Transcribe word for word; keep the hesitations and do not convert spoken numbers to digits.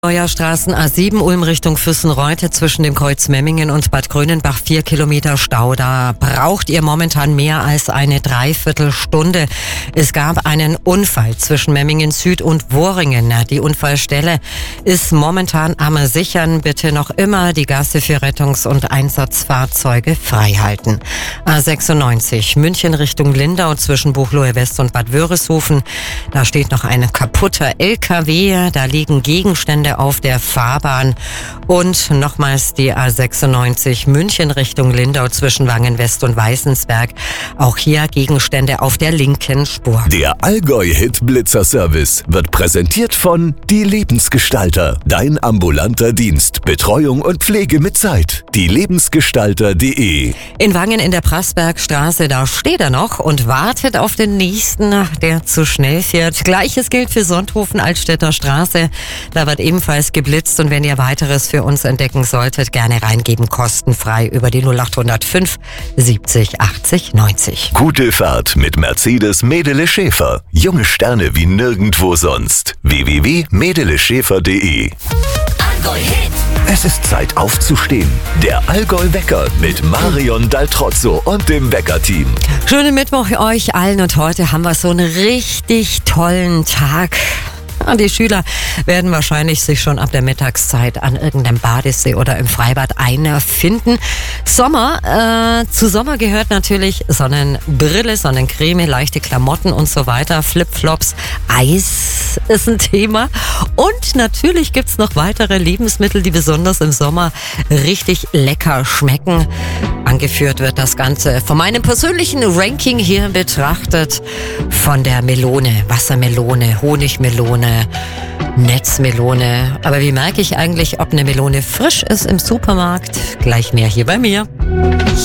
Straßen A sieben Ulm Richtung Füssenreute zwischen dem Kreuz Memmingen und Bad Grönenbach vier Kilometer Stau. Da braucht ihr momentan mehr als eine Dreiviertelstunde. Es gab einen Unfall zwischen Memmingen Süd und Worringen. Die Unfallstelle ist momentan am Sichern. Bitte noch immer die Gasse für Rettungs- und Einsatzfahrzeuge freihalten. A sechsundneunzig München Richtung Lindau zwischen Buchloe West und Bad Wörishofen. Da steht noch ein kaputter L K W. Da liegen Gegenstände auf der Fahrbahn. Und nochmals die A sechsundneunzig München Richtung Lindau zwischen Wangen West und Weißensberg. Auch hier Gegenstände auf der linken Spur. Der Allgäu-Hit Blitzer Service wird präsentiert von Die Lebensgestalter. Dein ambulanter Dienst. Betreuung und Pflege mit Zeit. die lebensgestalter punkt de. In Wangen in der Prassbergstraße, da steht er noch und wartet auf den nächsten, der zu schnell fährt. Gleiches gilt für Sonthofen Altstädter Straße. Da wird ebenfalls geblitzt, und wenn ihr weiteres für uns entdecken solltet, gerne reingeben, kostenfrei über die null acht null fünf siebzig achtzig neunzig. Gute Fahrt mit Mercedes Medele Schäfer. Junge Sterne wie nirgendwo sonst. w w w punkt medele schäfer punkt de. Es ist Zeit aufzustehen. Der Allgäu-Wecker mit Marion Daltrozzo und dem Wecker-Team. Schönen Mittwoch euch allen, und heute haben wir so einen richtig tollen Tag. Die Schüler werden wahrscheinlich sich schon ab der Mittagszeit an irgendeinem Badesee oder im Freibad einfinden. Sommer, äh, zu Sommer gehört natürlich Sonnenbrille, Sonnencreme, leichte Klamotten und so weiter. Flipflops, Eis ist ein Thema. Und natürlich gibt's noch weitere Lebensmittel, die besonders im Sommer richtig lecker schmecken. Angeführt wird das Ganze von meinem persönlichen Ranking hier betrachtet von der Melone, Wassermelone, Honigmelone, Netzmelone. Aber wie merke ich eigentlich, ob eine Melone frisch ist im Supermarkt? Gleich mehr hier bei mir.